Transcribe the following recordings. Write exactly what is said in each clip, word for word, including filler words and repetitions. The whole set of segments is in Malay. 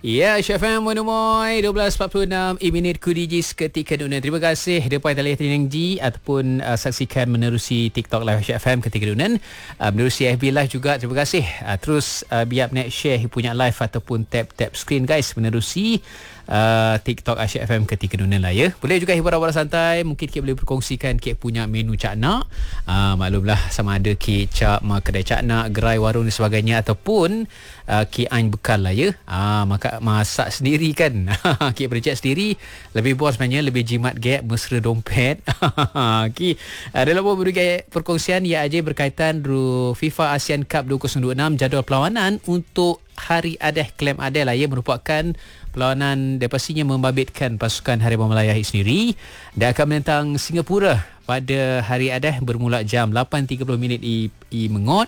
Ya, Syah F M Monomoy dua belas empat puluh enam minit Kudijis ketika dunia. Terima kasih depan talian Tinang G ataupun uh, saksikan menerusi TikTok Live Syah F M ketika dunia. Uh, menerusi F B Live juga. Terima kasih. Uh, terus uh, biar net share punya live ataupun tap-tap screen guys menerusi Uh, TikTok Asyik F M ketika dunia lah ya. Boleh juga hiburan-hiburan santai. Mungkin Kek boleh berkongsikan Kek punya menu Cak Nak. uh, Maklumlah sama ada Kek Cak mak kedai Cak Nak, gerai warung dan sebagainya, ataupun uh, Kek Ain bekal lah ya. uh, maka, Masak sendiri kan. Kek bercak sendiri. Lebih bos sebenarnya. Lebih jimat gap mesra dompet. Okay. uh, Dalam beberapa perkongsian ia aja berkaitan ru FIFA ASEAN Cup dua ribu dua puluh enam. Jadual perlawanan untuk Hari Adeh Klaim Adeh lah ya, merupakan perlawanan dan pastinya membabitkan pasukan Harimau Malaya sendiri dan akan menentang Singapura pada Hari Adeh bermula jam lapan tiga puluh minit I, I Mengot.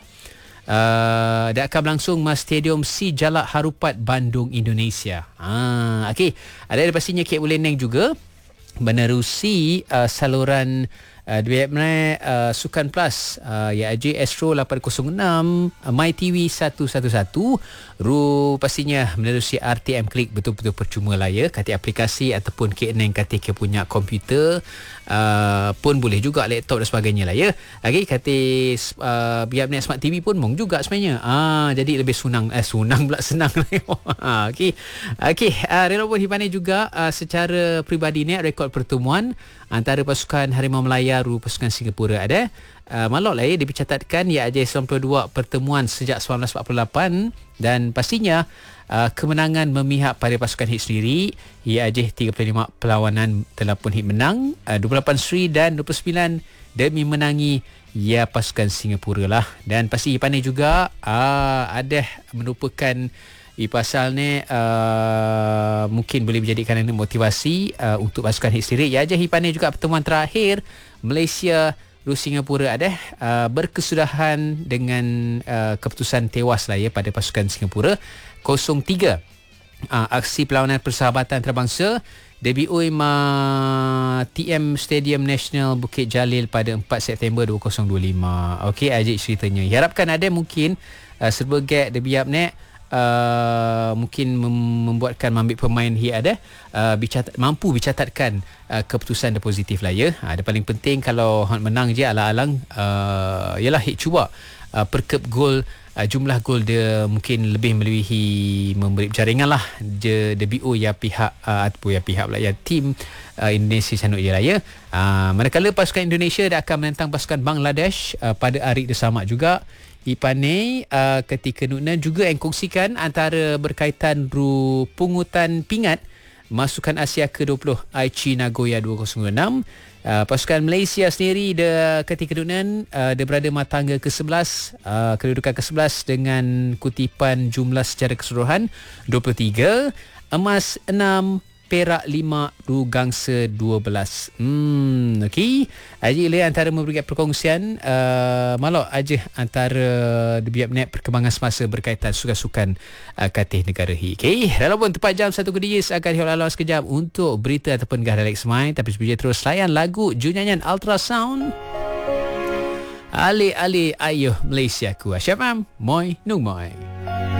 Uh, dan akan berlangsung mas Stadium Si Jalak Harupat Bandung, Indonesia. Ah, okey. Ada pastinya Kek boleh neng juga menerusi uh, saluran Uh, D B M uh, Sukan Plus uh, ya J Astro lapan kosong enam, uh, My T V seratus sebelas. Ru pastinya menerusi R T M Klik betul-betul percuma lah ya. Kata aplikasi ataupun K enam kata K punya komputer uh, pun boleh juga, laptop dan sebagainya lah ya. Lagi kata uh, biar net Smart T V pun mong juga sebenarnya. Ah, jadi lebih sunang eh sunang pula senang lah. ah, okey. Okey, uh, Rela pun hipane juga uh, secara peribadi ni rekod pertemuan antara pasukan Harimau Malaya ru pasukan Singapura ada uh, malok lah ya, dicatatkan ia ada sembilan puluh dua pertemuan sejak seribu sembilan ratus empat puluh lapan dan pastinya uh, kemenangan memihak pada pasukan hit sendiri. Ia ada tiga puluh lima perlawanan telah pun hit menang, uh, dua puluh lapan seri dan dua puluh sembilan demi menangi ya pasukan Singapura lah. Dan pasti pandai juga uh, ada merupakan I pasal ni uh, mungkin boleh menjadikan motivasi uh, untuk pasukan hit sendiri. Ya aja hipane juga pertemuan terakhir Malaysia Ru Singapura ada uh, berkesudahan dengan uh, keputusan tewas lah ya pada pasukan Singapura kosong tiga. Uh, aksi perlawanan persahabatan antarabangsa D B O Ma T M Stadium National Bukit Jalil pada empat September dua ribu dua puluh lima. Okey, ajak ceritanya. Harapkan ada mungkin uh, serba gap debi upnet Uh, mungkin mem- membuatkan mambik pemain hi ada uh, bicatat, mampu dicatatkan uh, keputusan yang positif lah ya. Uh, ada paling penting kalau menang je alang-alang uh, ialah hit cuba uh, perkep gol, uh, jumlah gol dia mungkin lebih melebihi memberi jaringan lah je D B O ya pihak uh, ataupun ya pihak pula ya tim uh, Indonesia sanuk je lah ya. Uh, manakala pasukan Indonesia dia akan menentang pasukan Bangladesh uh, pada hari yang sama juga. Ipane uh, ketika Nukna juga yang kongsikan antara berkaitan ru pungutan pingat masukan Asia ke dua puluh Aichi Nagoya dua ribu enam. Uh, pasukan Malaysia sendiri dia ketika Nukna uh, dia berada matangga ke sebelas, uh, kedudukan ke sebelas dengan kutipan jumlah secara keseluruhan dua puluh tiga, emas enam, perak lima, ru gangsa dua belas. Hmm, okey. Aji le antara memberi perkongsian uh, malok aja antara debiat net perkembangan semasa berkaitan sukan-sukan uh, katih negara hi. Okey, dalam pun tepat jam satu kedijis akan hilang sekejap untuk berita ataupun gah Alex Mai, tapi sebelum terus layan lagu Junyanyan Ultrasound. Ali Ali ayo Malaysia ku. Syafam, moi nung moi.